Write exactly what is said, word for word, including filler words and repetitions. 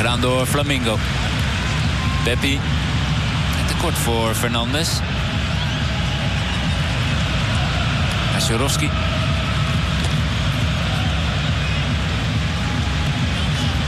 Gedaan door Flamingo. Pepi. Tekort voor Fernandes. Asjorovski.